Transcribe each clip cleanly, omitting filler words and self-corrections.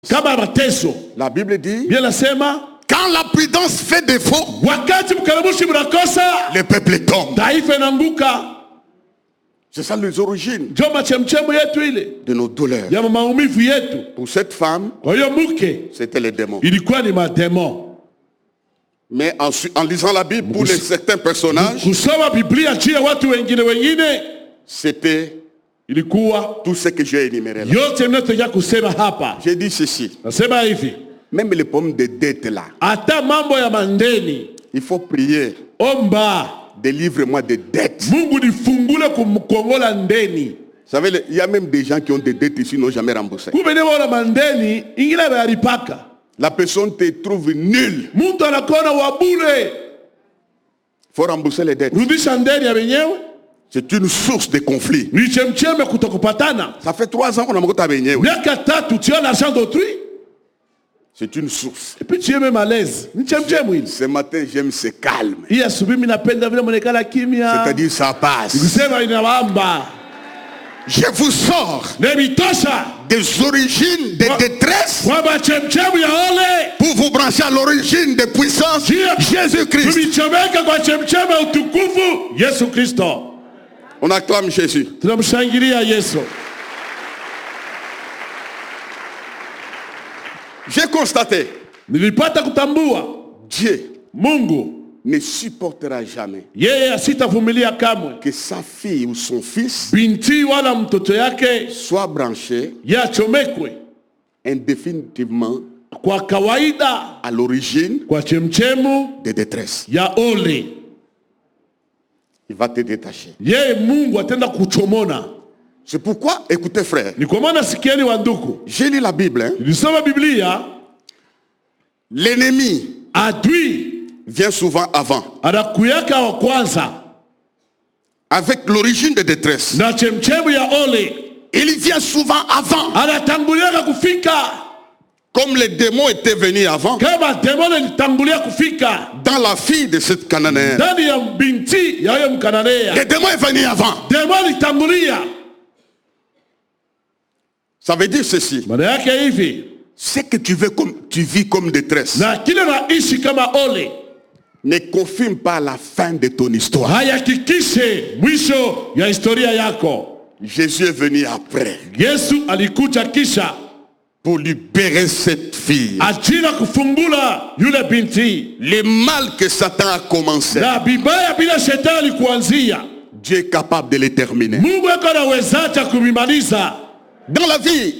kama mateso. La Bible dit, Bien nasema, quand la prudence fait défaut, wakati mkaramushi mnakosa, le peuple tombe. taifa inaanguka. C'est ça les origines Ndio machemchemu yetu ile de nos douleurs. ya maumivu yetu. Pour cette femme, Kwa hiyo mke c'était les démons. ilikuwa ni mademo. Mais en lisant la Bible, pour certains personnages, Kusoma Biblia juu ya watu wengine c'était ilikuwa tout ce que j'ai énuméré là. yote mnayotoka kusema hapa. J'ai dit ceci, Nasema hivi, même les pommes de dette là, hata mambo ya mandeni, il faut prier, omba délivre-moi des dettes. Mungu nifungule kumkongola ndeni. Vous savez, il y a même des gens qui ont des dettes ici, n'ont jamais remboursé. Kumbe ni wala mandeni ingine bayalipaka. La personne te trouve nul. Mtu anakuona wabure. Il faut rembourser les dettes. Rudisha ndeni ya wenyewe. C'est une source de conflit. Ni chemcheme kutokupatana. Ça fait 3 ans qu'on a mokota benyewe. Miaka 3 tu as l'argent d'autrui. C'est une source. Et puis tu es même à l'aise. Ni chemcheme hili. Ce matin, j'aime ce calme. Hii asubuhi mimi napenda vile monekana kimya. C'est-à-dire ça passe. Nikusema inawamba. Je vous sors Nebitosha. des origines de détresse Kwamba chemchemu ya ole. pour vous brancher à l'origine de puissance Jésus-Christ. Tumichomeka kwa chemchemu ya utukufu Yesu Kristo. On acclame Jésus. Tunamshangilia Yesu. J'ai constaté, Nilipata kutambua Dieu Mungu ne supportera jamais yeye asitavumilia kamwe que sa fille ou son fils binti wala mtoto yake soit branché yachomekwe indéfinitivement kwa kawaida à l'origine kwa chemchemu de détresse. ya ole. Il va te détacher. Yeye Mungu atenda kuchomona. C'est pourquoi, écoutez frère, Ni kwa maana sikieni wa ndugu, j'ai lu la Bible. Hein? nilisoma Biblia, L'ennemi adui vient souvent avant, anakuyaka wa kwanza avec l'origine de détresse. na chemchemu ya ole, Il vient souvent avant, anatangulia kufika comme les démons étaient venus avant, kama demoni alitangulia kufika dans la fille de cette Cananéenne. ndani ya binti ya huyo Mkananea. Les démons est venu avant. Demoni alitangulia. Ça veut dire ceci. Maana yake hivi, Ce que tu vis comme détresse na kile naishi kama ole ne confirme pas la fin de ton histoire. hayakikishe mwisho ya historia yako. Jésus est venu après Yesu alikuja kisha pour libérer cette fille. ajili ya kufungula yule binti. Le mal que Satan a commencé, Na bibaya bila shetani kuanzia, Dieu est capable de le terminer. Mungu yuko anawezaje kumimaliza. Dans la vie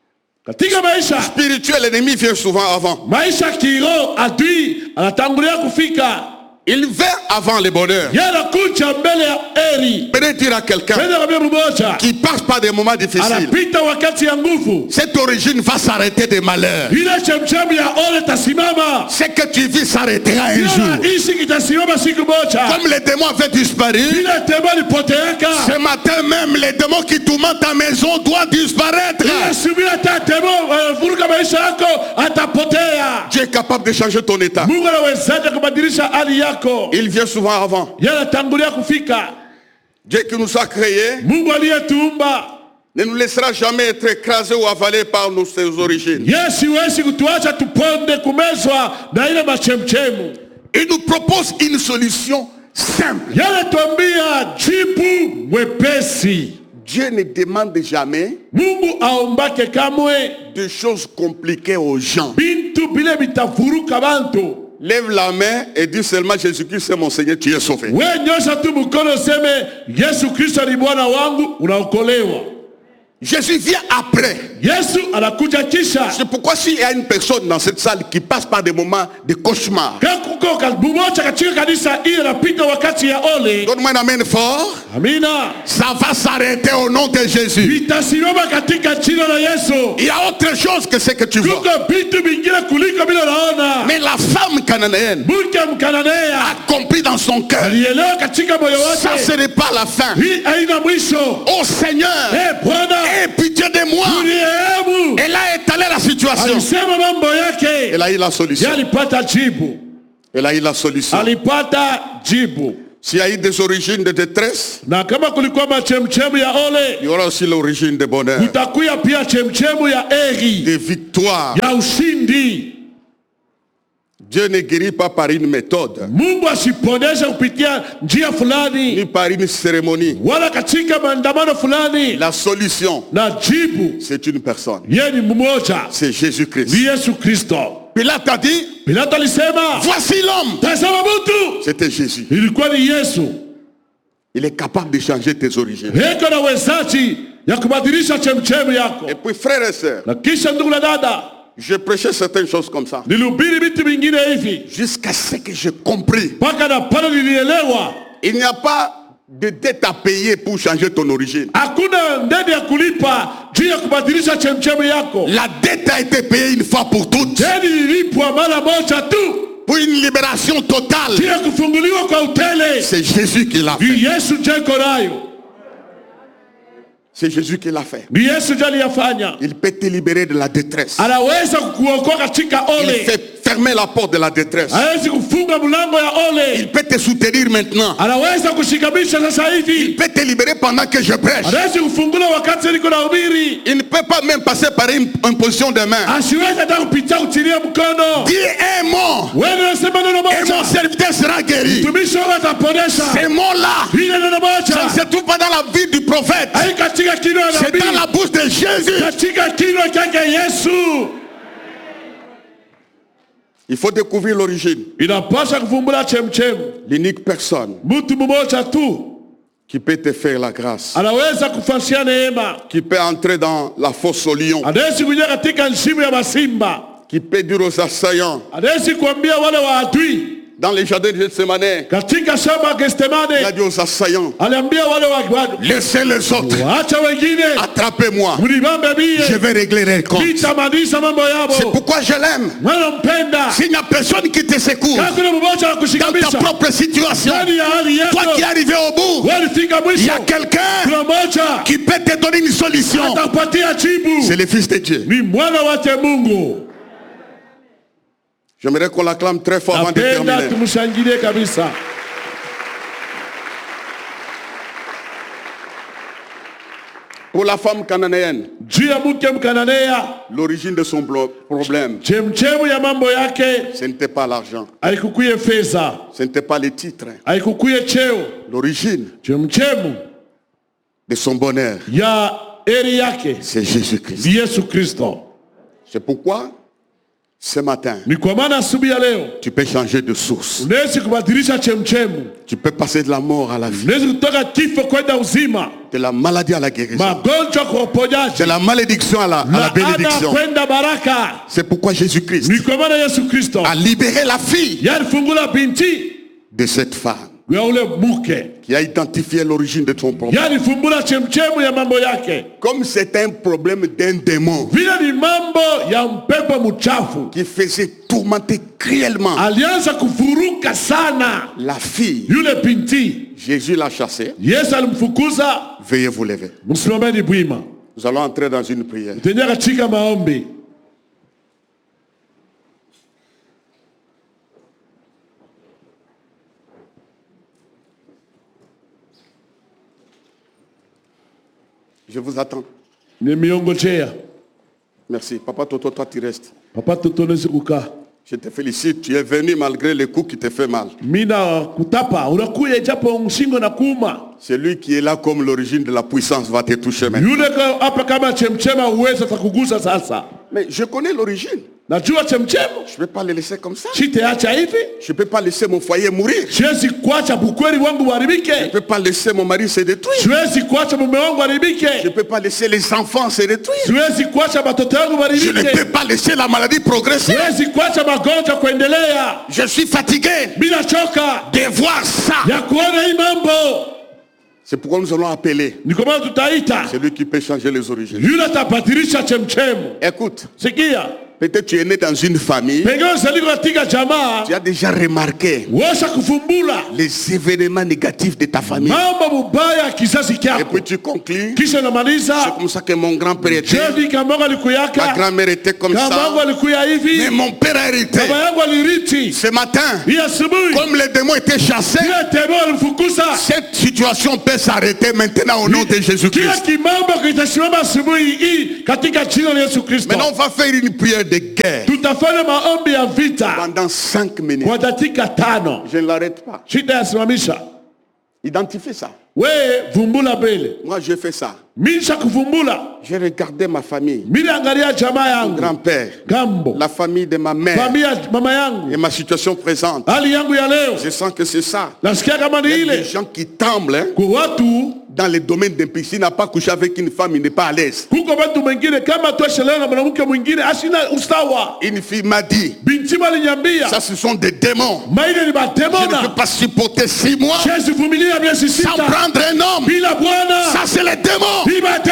Katika maisha spirituelle, l'ennemi vient souvent avant. maisha kiroho, adui anatangulia kufika. Il vient avant le bonheur. Yeye anakuja mbele ya heri. Peut dire à quelqu'un Pende kwa mmoja qui passe par des moments difficiles, anapita wakati ya nguvu, cette origine va s'arrêter de malheur. ile chemchemi ya ole tasimama. Ce que tu vis s'arrêtera un jour. Ishi kitasimama siku moja. Comme les démons avaient disparu, Ile tembo lipoteaka. ce matin même, les démons qui tourmentent ta maison doivent disparaître. Ile subira ta tembo vuruga maisha yako atapotea. Dieu est capable de changer ton état. Mungu anawezaje kubadilisha hali yako? Il vient souvent avant. Yeye anatangulia kufika. Dieu qui nous a créés Mungu aliyetuumba ne nous laissera jamais être écrasés ou avalés par ses origines. Yesu hawezi kutuacha tuponde kumezwa na ile machemchemu. Il nous propose une solution simple. Yeye anatuambia jibu mwepesi. Dieu ne demande jamais Mungu aombake kamwe de choses compliquées aux gens. bintu bile bitavuruka bantu. Lève la main et dis seulement Jésus-Christ c'est mon Seigneur, tu es sauvé. We nyosha tu mkono seme Yesu Kristo ni Bwana wangu, unaokolewa. Jésus vient après. Yesu anakuja kisha. C'est pourquoi s'il y a une personne dans cette salle qui passe par des moments de cauchemar, Kuko mmoja katika kanisa hili anapita wakati ya ole. donne-moi un amen fort. Amina. Ça va s'arrêter au nom de Jésus. Vitasimama katika jina la Yesu. Il y a autre chose que ce que tu vois. Kuko vitu vingine kuliko bila naona. Mais la femme cananéenne Mke Mkananea a compris dans son cœur, alielewa katika moyo ça ce wake. n'est pas la fin. Hii haina mwisho. Oh Seigneur, Bwana, aie pitié de moi. unirehemu. Elle a étalé la situation. Alisema mambo yake. Elle a eu la solution. Alipata jibu. Elle a eu la solution. Alipata jibu. S'il y a eu des origines de détresse, na kama kulikuwa machemchemu ya ole, il y aura aussi l'origine de bonheur, kutakuya pia chemchemu ya eri, de victoire. ya ushindi. Dieu ne guérit pas par une méthode, Mungu asiponesha kupitia njia fulani ni par une cérémonie. wala katika maandamano fulani. La solution, Na jibu c'est une personne. yeye ni mmoja, C'est Jésus-Christ. ni Yesu Kristo. Pilate a dit, Pilato alisema, voici l'homme. tazama mtu. C'était Jésus. Ilikuwa ni Yesu. Il est capable de changer tes origines. Heko na wezaji ya kubadilisha chemchemu yako. Et puis frères et sœurs, Na kisha ndugu na dada, je prêchais certaines choses comme ça, nilihubiri vitu vingine hivi jusqu'à ce que j'ai compris. mpaka na pale nilielewa Il n'y a pas de dette à payer pour changer ton origine. hakuna ndeni ya kulipa juu ya kubadilisha chemchemu yako. La dette a été payée une fois pour toutes. Deni lilipwa mara moja tu Pour une libération totale. juu ya kufunguliwa kwa utele. C'est Jésus qui l'a Ni fait. Yesu ndio iko nayo, C'est Jésus qui l'a fait. ni Yesu ndio aliyafanya. Il peut te libérer de la détresse. Anaweza kukuokoa katika Il ole, fait fermer la porte de la détresse. hawezi kufunga mlango ya ole, Il peut te soutenir maintenant. anaweza kushikamisha sasa Il hivi, peut te libérer pendant que je prêche. anaweza kufungula wakati niko nahubiri. Il ne peut pas même passer par une position de main. Asiwezi hata kupitia kutilia mkono. Dis un mot Wewe unasema neno et mon moja, serviteur sera guéri. mtumishi wako ataponesha. Ces mots-là, Hilo neno ça ne moja se trouve pas dans la vie du prophète. hai katika kinywa ya C'est dans la nabii, bouche de Jésus. katika kinywa chake Yesu. Il faut découvrir l'origine. Inapaswa kuvumbula chemchemu. L'unique personne Mtu mmoja tu qui peut te faire la grâce, anaweza kufanyia neema, qui peut entrer dans la fosse au lion, anaweza kuingia katika nshimo ya masimba, qui peut dire aux assaillants, anaweza kuambia wale waadui dans les jardins de Gethsemane, katika shamba ya il a Getsemane, dit aux assaillants, aliambia wale laissez les autres, waacha wengine, attrapez-moi, mnibambe je mie, vais régler les comptes. nitamaliza mambo C'est yabo. pourquoi je l'aime. Wanampenda. S'il n'y a personne qui te secoue Hakuna mmoja wa dans ta kushikamisha propre situation, ndani ya hali toi qui es yako. arrivé au bout, Walifika il y mwisho, a quelqu'un kuna mmoja qui peut te donner une solution. atakupatia jibu. C'est le Fils de Dieu. Ni mwana wake Mungu. J'aimerais qu'on l'acclame très fort avant de Napenda terminer. tumshangilie kabisa. Pour la femme cananéenne, Juu ya mke Mkananea, l'origine de son problème, chemchemu ya mambo yake ce n'était pas l'argent, haikukuye fedha, ce n'était pas les titres. haikukuye cheo. L'origine Chemchemu de son bonheur, ya eri yake c'est Jésus-Christ. ni Yesu Kristo. C'est pourquoi, ce matin, Ni kwa maana asubuhi ya leo tu peux changer de source. unaweza kubadilisha chemchemu, Tu peux passer de la mort à la vie, unaweza kutoka kifo kwenda uzima, de la maladie à la guérison, magonjwa kwa de uponyaji, la malédiction à la laana bénédiction. kwenda baraka. C'est pourquoi Jésus-Christ Ni kwa maana Yesu Kristo a libéré la fille yalifungula binti de cette femme ya ule mke, qui a identifié l'origine de son problème. yalifumbula chemchemu ya mambo yake. Comme c'est un problème d'un démon Vile ni mambo ya mpepo mchafu, qui faisait tourmenter cruellement alianza kufuruka sana la fille, yule binti. Jésus l'a chassée. Yesu alimfukuza. Veuillez vous lever. Msimameni bwima, Nous allons entrer dans une prière. tendea katika maombi. Je vous attends. Nimeongojea. Merci. Papa Toto, toi tu restes. Papa tutonezi kukaa. Je te félicite. Tu es venu malgré les coups qui te fait mal. Mina kutapa unakuya japo mshingo na kuuma. Celui qui est là comme l'origine de la puissance va te toucher maintenant. Yule hapa kama chemchema uweza atakugusa sasa. Mais je connais l'origine. Najua chemchemu. Je ne peux pas le laisser comme ça. Sitaacha hivi. Je ne peux pas laisser mon foyer mourir. Siwezi kuacha bukweli wangu Je ne uharibike. peux pas laisser mon mari se détruire. Siwezi kuacha mume wangu Je ne uharibike. peux pas laisser les enfants se détruire. Siwezi kuacha watoto wangu Je ne peux uharibike. pas laisser la maladie progresser. Siwezi kuacha magonjwa kuendelea. Je suis fatigué Bila choka de voir ça. ya kuona hii mambo. C'est pourquoi nous allons appeler Ni kwa maana tutaita celui qui peut changer les origines. yule atabadilisha chemchemu. Écoute, Sikia, Peut-être tu es né dans une famille. Tu as déjà remarqué les événements négatifs de ta famille. Et puis tu conclus. C'est comme ça que mon grand-père était. Ma grand-mère était comme ça. Mais mon père a hérité. Ce matin, comme les démons étaient chassés, cette situation peut s'arrêter maintenant au nom de Jésus-Christ. Maintenant on va faire une prière de guerre. Pendant 5 minutes. Je ne l'arrête pas. Identifie ça. Moi je fais ça. J'ai regardé ma famille, mon grand-père, la famille de ma mère et ma situation présente. Je sens que c'est ça. Il y a des gens qui tremblent, hein? Dans les domaines d'impudence. S'il n'a pas couché avec une femme, il n'est pas à l'aise. Une fille m'a dit, ça ce sont des démons. Je ne peux pas supporter 6 mois sans prendre un homme. Ça c'est les démons.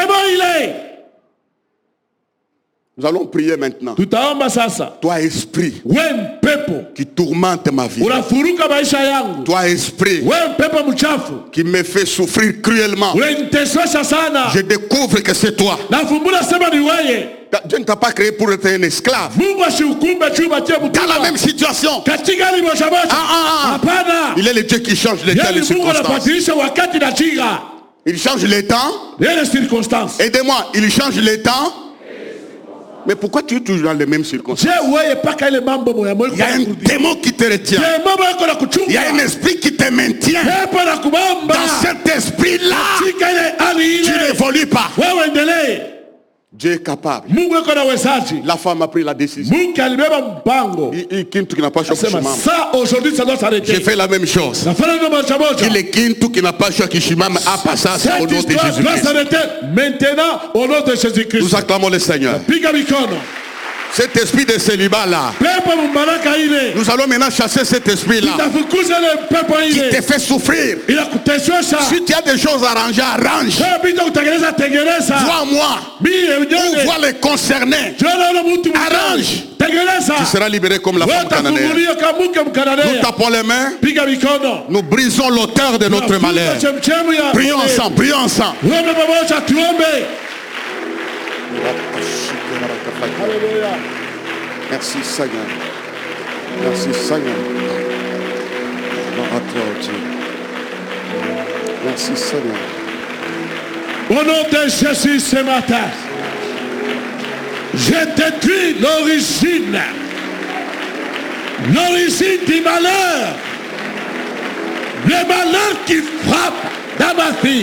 Nous allons prier maintenant. Toi esprit qui tourmente ma vie. Toi esprit qui me fait souffrir cruellement. Je découvre que c'est toi. Dieu ne t'a pas créé pour être un esclave. Dans la même situation. Il est le Dieu qui change les temps et les circonstances. Il change les temps. Aidez-moi, il change les temps. Mais pourquoi tu es toujours dans les mêmes circonstances? Il y a un démon qui te retient. Il y a un esprit qui te maintient. Dans cet esprit-là, tu n'évolues pas. Dieu est capable. La femme a pris la décision. J'ai fait la même chose. Il est Kintu qui n'a pas choisi Kishimam a passé au nom de Jésus-Christ. Maintenant, au nom de Jésus-Christ. Nous acclamons le Seigneur. Cet esprit de célibat là, nous allons maintenant chasser cet esprit là qui te fait souffrir. Si tu as des choses à arranger, arrange. Vois-moi ou vois les concernés, arrange. Tu seras libéré comme la femme cananéenne. Nous tapons les mains, nous brisons l'auteur de notre malheur. Prions ensemble, prions ensemble. Alléluia. Merci Seigneur. Merci Seigneur. Merci Seigneur. Au nom de Jésus ce matin, je détruis l'origine du malheur. Le malheur qui frappe dans ma vie.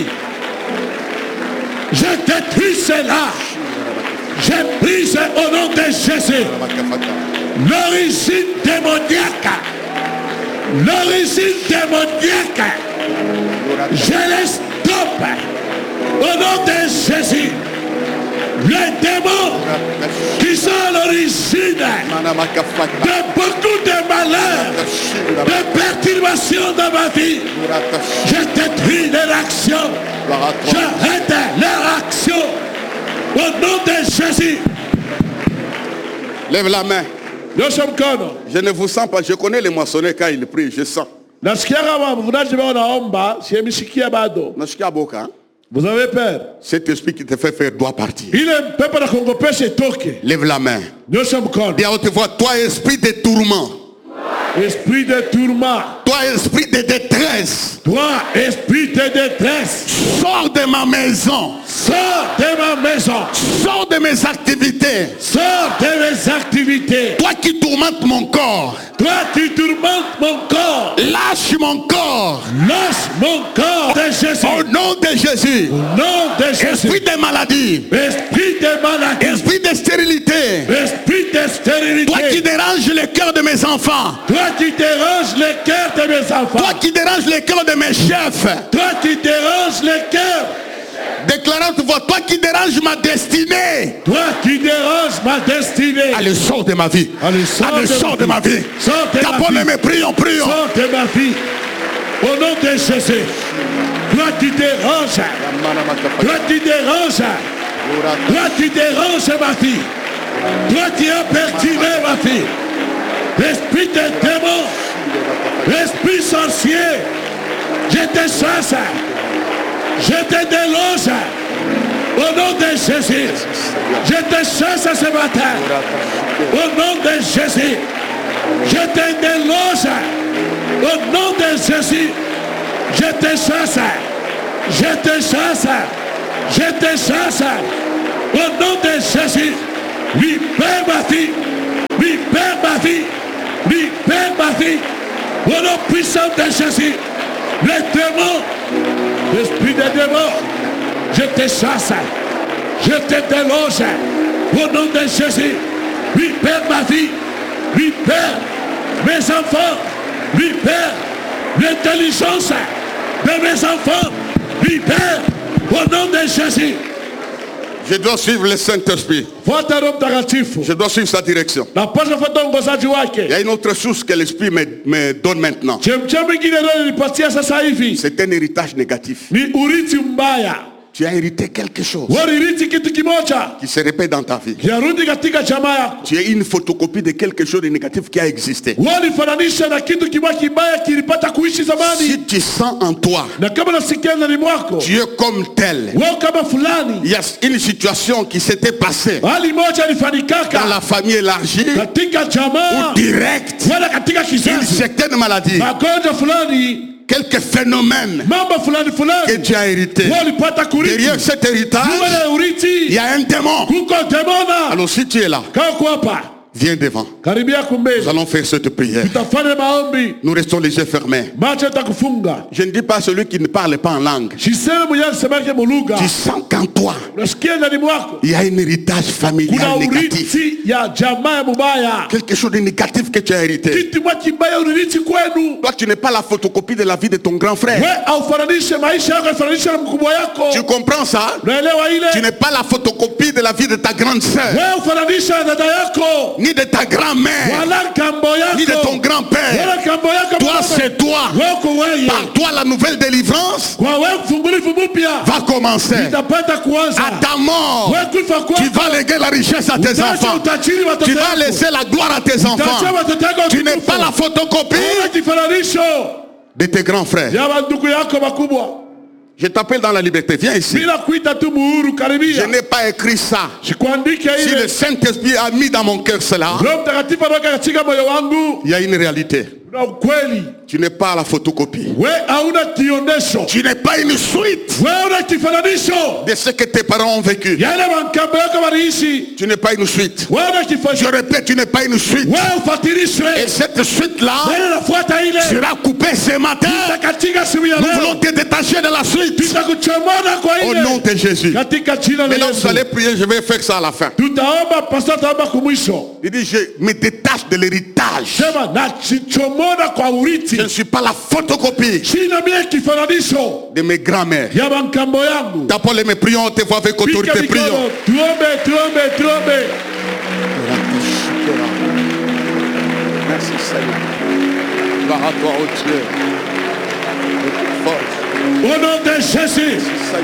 Je détruis cela. Je brise au nom de Jésus l'origine démoniaque. L'origine démoniaque. Je les stoppe au nom de Jésus. Les démons qui sont à l'origine de beaucoup de malheurs, de perturbations dans ma vie. Je détruis leur action. J'arrête leur action. Au nom de Jésus. Lève la main. Je ne vous sens pas. Je connais les moissonneurs quand ils prient. Je sens. Vous avez peur. Cet esprit qui te fait faire doit partir. Lève la main. Dis à haute voix, toi esprit de tourment. Esprit de tourment. Toi esprit de détresse. Toi esprit de détresse. Sors de ma maison. Sors de ma maison. Sors de mes activités. Sors de mes activités. Toi qui tourmentes mon corps. Toi qui tourmentes mon corps. Lâche mon corps. Lâche mon corps de Jésus. Au nom de Jésus. Au nom de Jésus. Esprit de maladie. Esprit de maladie. Esprit de stérilité. Esprit de stérilité. Toi qui déranges le cœur de mes enfants. Toi qui déranges le cœur de mes enfants. Toi qui déranges le cœur de mes chefs. Toi qui déranges le cœur. Déclarant ta voix, toi qui déranges ma destinée. Toi qui déranges ma destinée. Allez, sors de ma vie. Allez, sors de ma vie. Sors de ma vie. Prions, prions. Sors de ma vie. Au nom de Jésus. Toi qui déranges. Toi qui déranges. Toi qui déranges ma vie. Toi qui as perturbé ma fille. L'esprit de démon. L'esprit sorcier. Je te chasse. Je te déloge. Au nom de Jésus. Je te chasse ce matin. Au nom de Jésus. Je te déloge. Au nom de Jésus. Je te chasse. Je te chasse. Je te chasse. Au nom de Jésus. Libère ma fille. Libère ma fille. Libère ma fille. Au nom puissant de Jésus. Les démons. L'esprit des démons. Je te chasse. Je te déloge. Au nom de Jésus. Libère ma vie. Libère mes enfants. Libère l'intelligence de mes enfants. Libère au nom de Jésus. Je dois suivre le Saint-Esprit. Je dois suivre sa direction. Il y a une autre chose que l'Esprit me donne maintenant. C'est un héritage négatif. Tu as hérité quelque chose qui se répète dans ta vie. Tu es une photocopie de quelque chose de négatif qui a existé. Si tu sens en toi, tu es comme tel. Il y a une situation qui s'était passée dans la famille élargie ou directe, une certaine maladie, quelques phénomènes que tu as hérité. Derrière cet héritage, il y a un démon. Alors si tu es là, viens devant. Nous allons faire cette prière. Nous restons les yeux fermés. Je ne dis pas celui qui ne parle pas en langue. Tu sens qu'en toi, il y a un héritage familial négatif. Quelque chose de négatif que tu as hérité. Toi, tu n'es pas la photocopie de la vie de ton grand frère. Tu comprends ça? Tu n'es pas la photocopie de la vie de ta grande sœur. Ni de ta grand-mère, ni de ton grand-père. Toi, c'est toi. Par toi, la nouvelle délivrance va commencer. À ta mort, tu vas léguer la richesse à tes enfants. Tu vas laisser la gloire à tes enfants. Tu n'es pas la photocopie de tes grands frères. Je t'appelle dans la liberté, viens ici. Je n'ai pas écrit ça. Si le Saint-Esprit a mis dans mon cœur cela, il y a une réalité. Tu n'es pas la photocopie. Tu n'es pas une suite de ce que tes parents ont vécu. Tu n'es pas une suite. Je répète, tu n'es pas une suite. Et cette suite-là sera coupée ce matin. Nous voulons te détacher de la suite. Au nom de Jésus. Maintenant vous allez prier, je vais faire ça à la fin. Il dit, je me détache de l'héritage. Je ne suis pas la photocopie de mes grands-mères. D'abord mes prions, on te voit avec autorité, prions. Merci Seigneur. Gloire à toi, oh Dieu. Au nom de Jésus.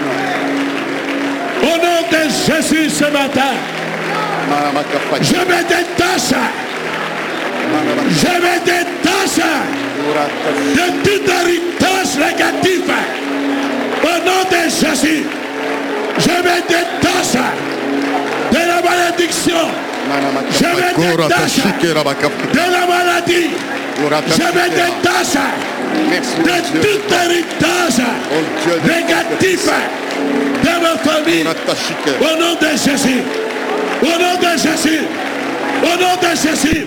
Au nom de Jésus ce matin. Je me détache. Je me détache de tout héritage négatif. Au nom de Jésus. Je me détache de la malédiction. Je me détache de la maladie. Je me détache de tout héritage négatif de ma famille. Au nom de Jésus. Au nom de Jésus. Au nom de Jésus.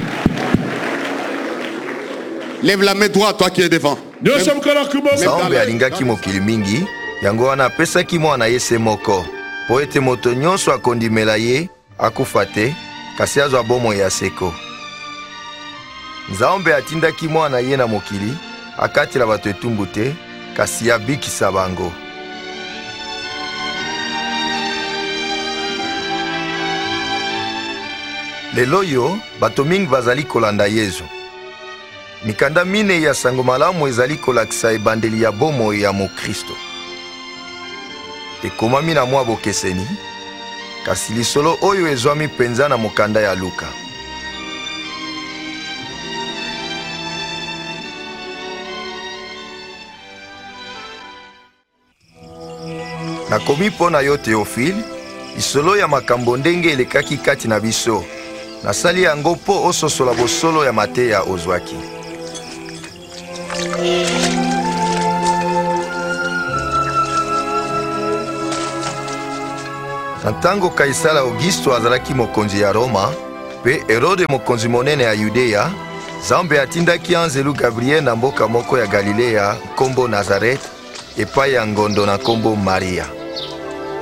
Lève la main droite, toi qui es devant. Saombe alingaki mokili mingi, yango wana apesaki mwana ye se moko. Po ete moto nyonso akondimela ye, akufa te, kasi azwa bomoi ya seko. Nzambe atindaki mwana ye na mokili, akatela bato etumbu te, kasi abikisa bango. Lelo yo, bato mingi bazali kolanda Yesu. Mikanda mine ya sango malamu ezali kolakisa ebandeli ya bomoi ya Mokristo. Ekomami na mwa bokeseni, kasi lisolo oyo ezwami penza na mokanda ya Luka. Nakomi mpo na yo Théophile, lisolo ya makambo ndenge elekaki kati na biso. Nasali yango mpo ososola bosolo ya mateya ozwaki. Na ntango Kaisala Augusto azalaki mokonzi ya Roma, pe Herode mokonzi monene ya Yudea, Nzambe atindaki anzelu Gabriel na mboka moko ya Galilea, kombo Nazareth, epai ya ngondo na kombo Maria.